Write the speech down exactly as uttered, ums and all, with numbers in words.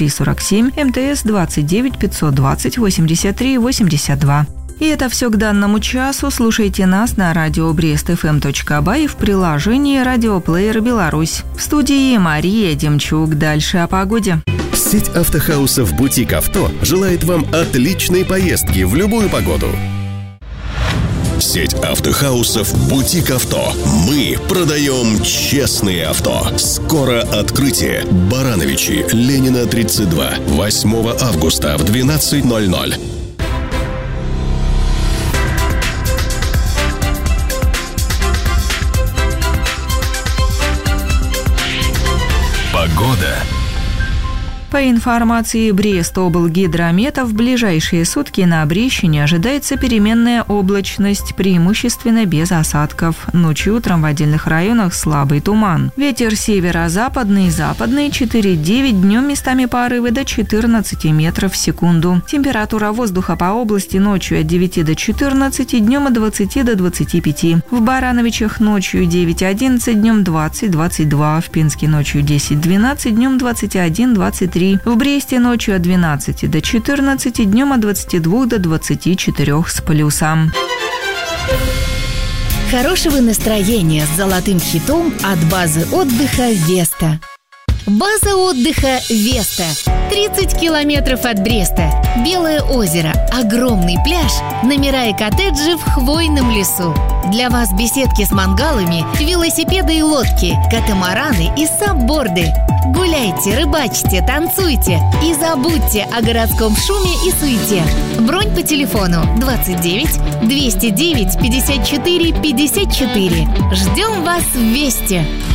три сорок семь, МТС двадцать девять пятьсот двадцать восемьдесят три восемьдесят два. И это все к данному часу. Слушайте нас на радио брест эф эм точка бай и в приложении «Радиоплеер Беларусь». В студии Мария Демчук. Дальше о погоде. Сеть автохаусов «Бутик Авто» желает вам отличной поездки в любую погоду. Сеть автохаусов «Бутик Авто». Мы продаем честные авто. Скоро открытие. Барановичи, Ленина, тридцать два. восьмого августа в двенадцать ноль ноль. Погода. По информации Брестоблгидромета, в ближайшие сутки на Брещине ожидается переменная облачность, преимущественно без осадков. Ночью и утром в отдельных районах слабый туман. Ветер северо-западный, западный четыре-девять, днем местами порывы до четырнадцати метров в секунду. Температура воздуха по области ночью от девяти до четырнадцати, днем от двадцати до двадцати пяти. В Барановичах ночью девять-одиннадцать, днем двадцать-двадцать два. В Пинске ночью десять-двенадцать, днем двадцать один двадцать три. В Бресте ночью от двенадцати до четырнадцати, днем от двадцати двух до двадцати четырёх с плюсом. Хорошего настроения с золотым хитом от базы отдыха «Веста». База отдыха «Веста». тридцать километров от Бреста. Белое озеро, огромный пляж, номера и коттеджи в хвойном лесу. Для вас беседки с мангалами, велосипеды и лодки, катамараны и сабборды. Гуляйте, рыбачьте, танцуйте и забудьте о городском шуме и суете. Бронь по телефону двадцать девять двести девять пятьдесят четыре пятьдесят четыре. Ждем вас в Весте.